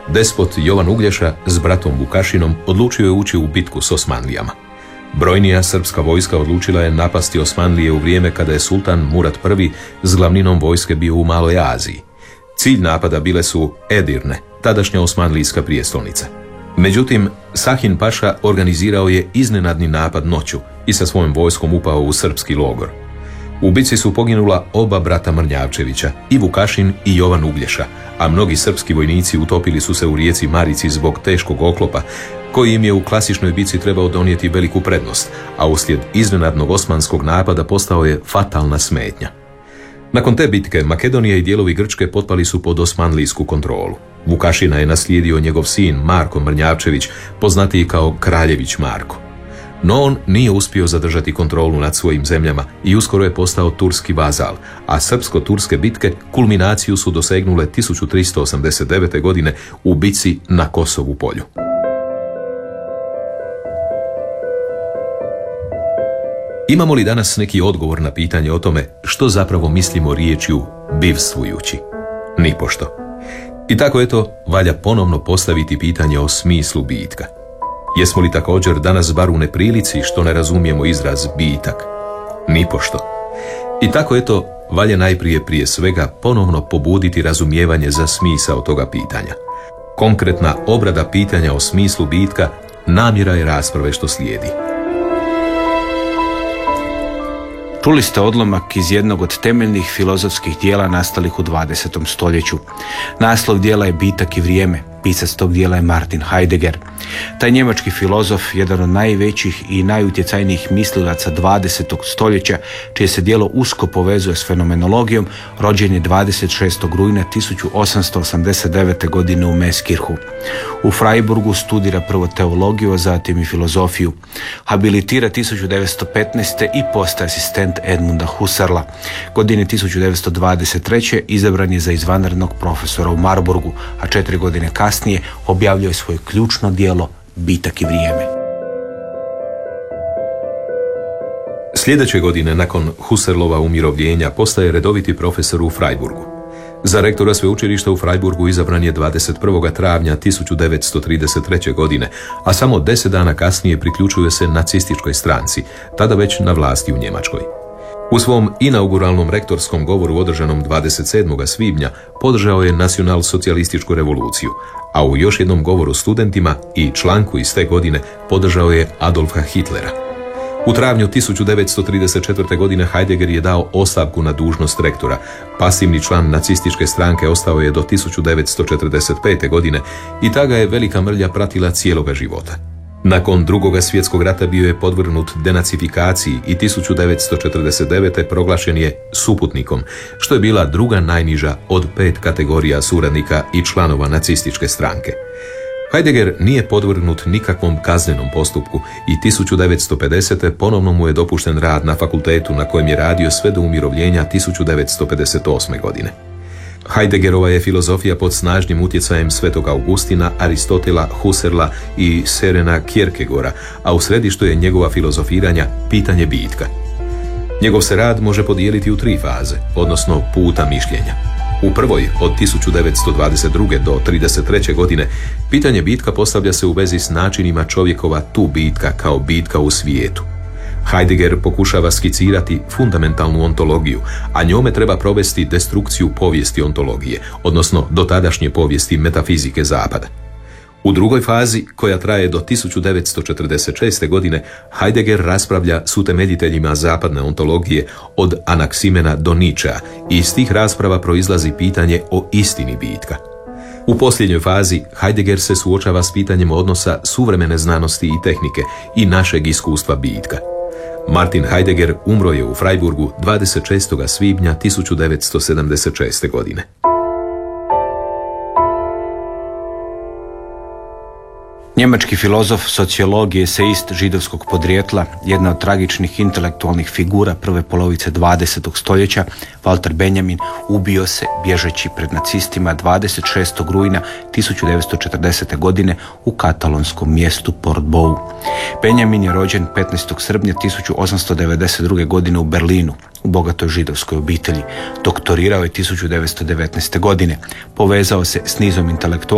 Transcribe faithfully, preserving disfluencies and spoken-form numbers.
despot Jovan Uglješa s bratom Vukašinom odlučio je ući u bitku s Osmanlijama. Brojnija srpska vojska odlučila je napasti Osmanlije u vrijeme kada je sultan Murat I s glavninom vojske bio u Maloj Aziji. Cilj napada bile su Edirne, tadašnja osmanlijska prijestolnica. Međutim, Sahin Paša organizirao je iznenadni napad noću i sa svojom vojskom upao u srpski logor. U bitci su poginula oba brata Mrnjavčevića, i Vukašin i Jovan Uglješa, a mnogi srpski vojnici utopili su se u rijeci Marici zbog teškog oklopa, koji im je u klasičnoj bitci trebao donijeti veliku prednost, a uslijed iznenadnog osmanskog napada postao je fatalna smetnja. Nakon te bitke, Makedonija i dijelovi Grčke potpali su pod osmanlijsku kontrolu. Vukašina je naslijedio njegov sin Marko Mrnjavčević, poznatiji kao Kraljević Marko. No on nije uspio zadržati kontrolu nad svojim zemljama i uskoro je postao turski vazal, a srpsko-turske bitke kulminaciju su dosegnule tisuću tristo osamdeset devete. godine u bitci na Kosovu polju. Imamo li danas neki odgovor na pitanje o tome što zapravo mislimo riječju bivstvujući? Nipošto. I tako eto, valja ponovno postaviti pitanje o smislu bitka. Jesmo li također danas bar u neprilici što ne razumijemo izraz bitak? Nipošto. I tako eto, valja najprije prije svega ponovno pobuditi razumijevanje za smisao toga pitanja. Konkretna obrada pitanja o smislu bitka namjera je rasprave što slijedi. Čuli ste odlomak iz jednog od temeljnih filozofskih dijela nastalih u dvadesetom stoljeću. Naslov dijela je Bitak i vrijeme. Pisac tog dijela je Martin Heidegger. Taj njemački filozof, jedan od najvećih i najutjecajnijih mislilaca dvadesetog stoljeća, čije se djelo usko povezuje s fenomenologijom, rođen je dvadeset šestog rujna tisuću osamsto osamdeset devete. godine u Meskirhu. U Freiburgu studira prvo teologiju, a zatim i filozofiju. Habilitira tisuću devetsto petnaeste. i postaje asistent Edmunda Husserla. Godine tisuću devetsto dvadeset treće. izabran je za izvanrednog profesora u Marburgu, a četiri godine kasnije objavljuje svoje ključno djelo Bitak i vrijeme. Sljedeće godine, nakon Husserlova umirovljenja, postaje redoviti profesor u Freiburgu. Za rektora sveučilišta u Freiburgu izabran je dvadeset prvog travnja tisuću devetsto trideset treće. godine, a samo deset dana kasnije priključuje se nacističkoj stranci, tada već na vlasti u Njemačkoj. U svom inauguralnom rektorskom govoru održanom dvadeset sedmog svibnja podržao je nacionalsocijalističku revoluciju, a u još jednom govoru studentima i članku iz te godine podržao je Adolfa Hitlera. U travnju tisuću devetsto trideset četvrte. godine Heidegger je dao ostavku na dužnost rektora. Pasivni član nacističke stranke ostao je do tisuću devetsto četrdeset pete. godine i ta ga je velika mrlja pratila cijeloga života. Nakon Drugoga svjetskog rata bio je podvrgnut denacifikaciji i tisuću devetsto četrdeset devete. proglašen je suputnikom, što je bila druga najniža od pet kategorija suradnika i članova nacističke stranke. Heidegger nije podvrgnut nikakvom kaznenom postupku i tisuću devetsto pedesete. ponovno mu je dopušten rad na fakultetu na kojem je radio sve do umirovljenja tisuću devetsto pedeset osme. godine. Heideggerova je filozofija pod snažnim utjecajem Svetog Augustina, Aristotela, Husserla i Sørena Kierkegaarda, a u središtu je njegova filozofiranja pitanje bitka. Njegov se rad može podijeliti u tri faze, odnosno puta mišljenja. U prvoj, od tisuću devetsto dvadeset druge. do trideset treće. godine, pitanje bitka postavlja se u vezi s načinima čovjekova tu bitka kao bitka u svijetu. Heidegger pokušava skicirati fundamentalnu ontologiju, a njome treba provesti destrukciju povijesti ontologije, odnosno dotadašnje povijesti metafizike zapada. U drugoj fazi, koja traje do tisuću devetsto četrdeset šeste. godine, Heidegger raspravlja s utemeljiteljima zapadne ontologije od Anaksimena do Nietzschea i iz tih rasprava proizlazi pitanje o istini bitka. U posljednjoj fazi Heidegger se suočava s pitanjem odnosa suvremene znanosti i tehnike i našeg iskustva bitka. Martin Heidegger umro je u Freiburgu dvadeset šestog svibnja tisuću devetsto sedamdeset šeste. godine. Njemački filozof, sociolog i eseist židovskog podrijetla, jedna od tragičnih intelektualnih figura prve polovice dvadesetog stoljeća, Walter Benjamin, ubio se bježeći pred nacistima dvadeset šestog rujna tisuću devetsto četrdesete. godine u katalonskom mjestu Portbou. Benjamin je rođen petnaestog srpnja tisuću osamsto devedeset druge. godine u Berlinu, u bogatoj židovskoj obitelji. Doktorirao je tisuću devetsto devetnaeste. godine. Povezao se s nizom intelektualaca